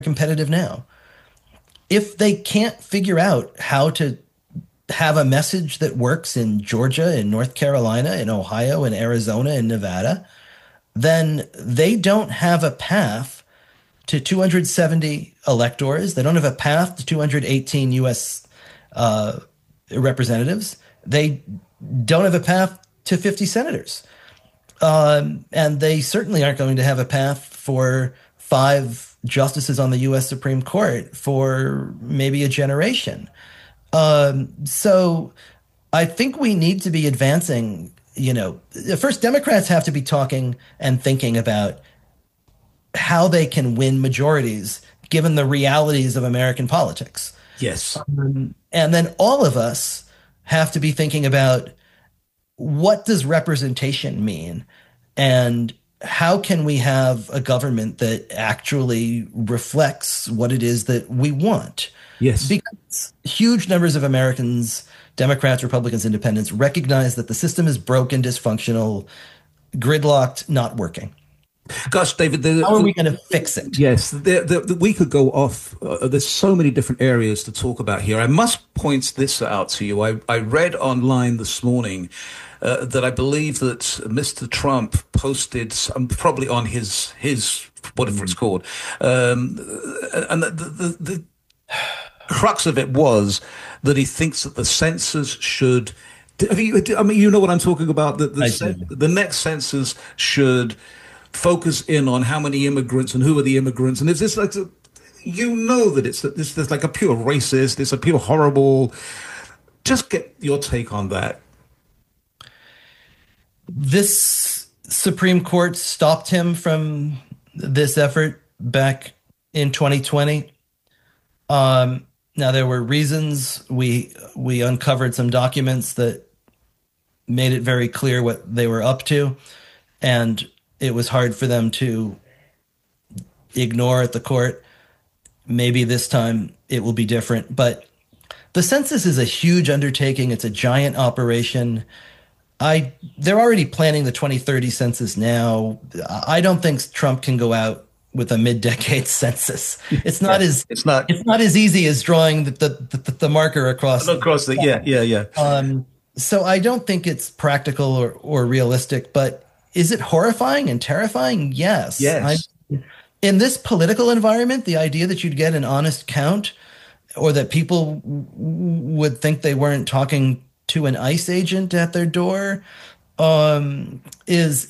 competitive now. If they can't figure out how to have a message that works in Georgia, in North Carolina, in Ohio, in Arizona, in Nevada, then they don't have a path to 270 electors. They don't have a path to 218 U.S. Representatives. They don't have a path to 50 senators. And they certainly aren't going to have a path for 5 justices on the U.S. Supreme Court for maybe a generation. So I think we need to be advancing, first Democrats have to be talking and thinking about how they can win majorities given the realities of American politics. Yes. And then all of us have to be thinking about what does representation mean and how can we have a government that actually reflects what it is that we want? Yes. Because huge numbers of Americans, Democrats, Republicans, Independents, recognize that the system is broken, dysfunctional, gridlocked, not working. Gosh, David, how are we going to fix it? Yes, we could go off. There's so many different areas to talk about here. I must point this out to you. I read online this morning that I believe that Mr. Trump posted, probably on his whatever it's called, and the crux of it was that he thinks that the census should. I mean, you know what I'm talking about. The next census should focus in on how many immigrants and who are the immigrants, and it's this like, that it's like a pure racist, it's a pure horrible. Just get your take on that. This Supreme Court stopped him from this effort back in 2020. Now there were reasons. We uncovered some documents that made it very clear what they were up to, and it was hard for them to ignore at the court. Maybe this time it will be different, but the census is a huge undertaking. It's a giant operation. They're already planning the 2030 census now. I don't think Trump can go out with a mid-decade census. It's not it's not as easy as drawing the marker across the. So I don't think it's practical or realistic, but is it horrifying and terrifying? Yes. In this political environment, the idea that you'd get an honest count or that people would think they weren't talking to an ICE agent at their door is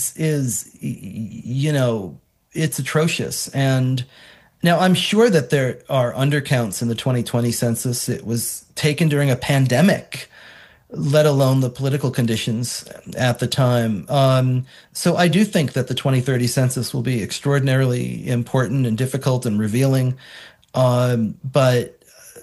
it's atrocious. And now I'm sure that there are undercounts in the 2020 census. It was taken during a pandemic, let alone the political conditions at the time. So I do think that the 2030 census will be extraordinarily important and difficult and revealing. But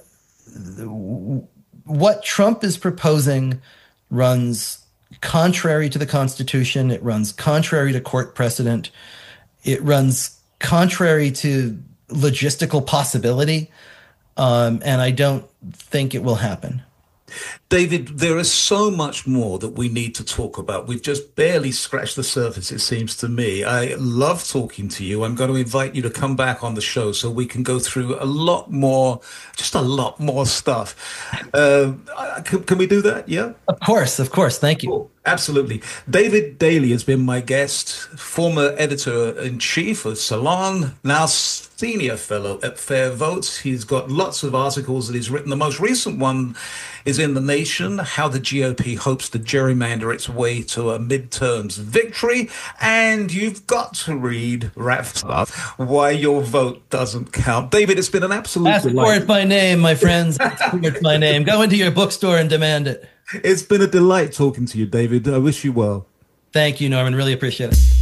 what Trump is proposing runs contrary to the Constitution. It runs contrary to court precedent. It runs contrary to logistical possibility. And I don't think it will happen. David, there is so much more that we need to talk about. We've just barely scratched the surface, it seems to me. I love talking to you. I'm going to invite you to come back on the show so we can go through a lot more stuff. Can we do that? Yeah? Of course. Thank you. Cool. Absolutely. David Daley has been my guest, former editor-in-chief of Salon, now senior fellow at Fair Votes. He's got lots of articles that he's written. The most recent one is in The Nation, how the GOP hopes to gerrymander its way to a midterms victory. And you've got to read wrapped up Why Your Vote Doesn't Count. David, it's been an absolute delight. Ask for it by name, my friends. Ask for it by name. Go into your bookstore and demand it. It's been a delight talking to you, David. I wish you well. Thank you, Norman. Really appreciate it.